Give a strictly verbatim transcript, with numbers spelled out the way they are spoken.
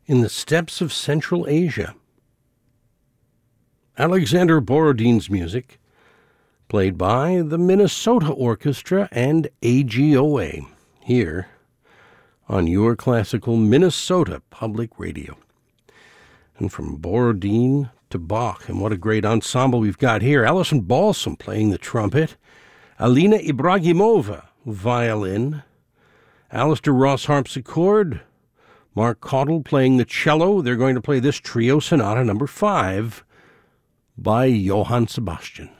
in the steppes of Central Asia. Alexander Borodin's music, played by the Minnesota Orchestra and A G O A, here on your classical Minnesota Public Radio. And from Borodin to Bach, and what a great ensemble we've got here. Alison Balsam playing the trumpet, Alina Ibragimova, violin, Alistair Ross harpsichord, Mark Caudle playing the cello. They're going to play this trio sonata number five by Johann Sebastian.